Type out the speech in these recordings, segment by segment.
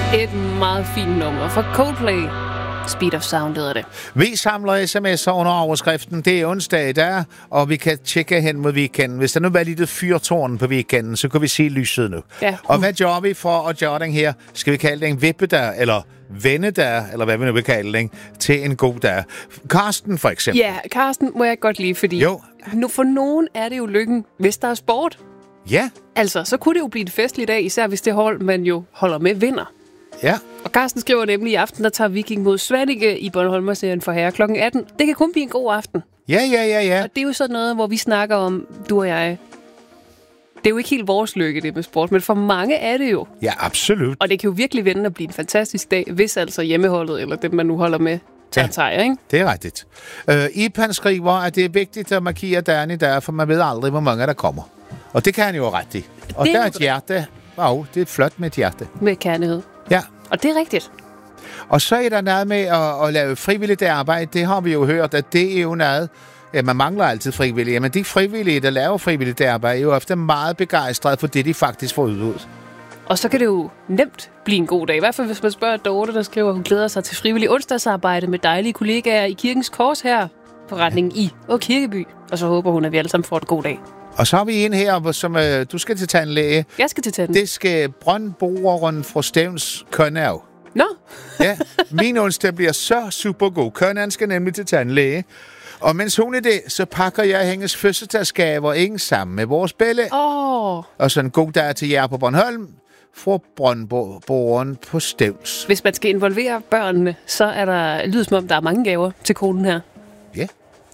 Et meget fint nummer fra Coldplay. Speed of Sound hedder det. Vi samler sms'er under overskriften. Det er onsdag i dag, og vi kan tjekke hen mod weekenden. Hvis der nu var lidt fyrtårn på weekenden, så kan vi se lyset nu. Ja. Og hvad gør vi for at gøre den her? Skal vi kalde det en vippedag, eller vennedag, eller hvad vi nu vil kalde den, til en god dag? Karsten for eksempel. Ja, Karsten må jeg godt lide, fordi for nogen er det jo lykken, hvis der er sport. Ja. Altså, så kunne det jo blive en festlig dag, især hvis det hold, man jo holder med, vinder. Ja. Og Karsten skriver nemlig i aften, der tager Viking mod Svanike i Bornholmer-serien for herre kl. 18. Det kan kun blive en god aften. Ja. Og det er jo sådan noget, hvor vi snakker om, du og jeg. Det er jo ikke helt vores lykke, det med sport, men for mange er det jo. Ja, absolut. Og det kan jo virkelig vende og blive en fantastisk dag, hvis altså hjemmeholdet, eller dem, man nu holder med, tager en sejr, ikke? Det er rigtigt. Ipan skriver, at det er vigtigt at markere dagen i dag, for man ved aldrig, hvor mange der kommer. Og det kan han jo ret i. Og der er et hjerte. Wow, det er flot med et hjerte. Med kærlighed. Ja. Og det er rigtigt. Og så er der noget med at lave frivilligt arbejde. Det har vi jo hørt, at det er jo noget. Ja, man mangler altid frivillige, men de frivillige, der laver frivilligt arbejde, er jo ofte meget begejstrede for det, de faktisk får ud. Og så kan det jo nemt blive en god dag. I hvert fald, hvis man spørger Dorte, der skriver, at hun glæder sig til frivillig onsdagsarbejde med dejlige kollegaer i Kirkens Kors her, forretningen i og Kirkeby. Og så håber hun, at vi alle sammen får en god dag. Og så har vi en her, som du skal til tandlæge. Jeg skal til tandlæge. Det skal brøndboeren fra Stævns Kønnerv. Nå? Ja, min onsdag bliver så super god. Kønneren skal nemlig til tandlæge. Og mens hun er det, så pakker jeg hendes fødselsdagsgaver ingen sammen med vores bælle. Og så en god dag til jer på Bornholm fra brøndboeren på Stævns. Hvis man skal involvere børnene, så er der lyder som om, der er mange gaver til konen her. Ja.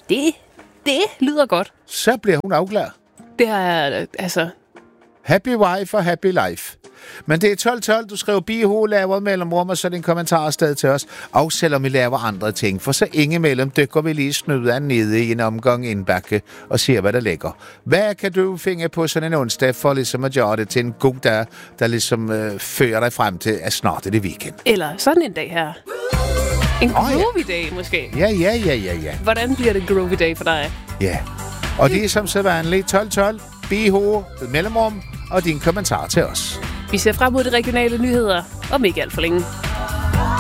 Det lyder godt. Så bliver hun afglad. Det er altså... Happy wife og happy life. Men det er 12-12, du skriver biho, laver mellemrum, og så er en kommentar afsted til os. Og selvom vi laver andre ting, for så indimellem dykker vi lige snyder nede i en omgang indbakke og ser, hvad der ligger. Hvad kan du finde på sådan en onsdag for ligesom at gøre det til en god dag, der ligesom fører dig frem til, at snart er det weekend? Eller sådan en dag her. En groovy dag måske. Ja. Hvordan bliver det en groovy dag for dig? Ja, og det er som sædvanligt 12-12, biho, mellemrum og din kommentar til os. Vi ser frem mod de regionale nyheder om ikke alt for længe.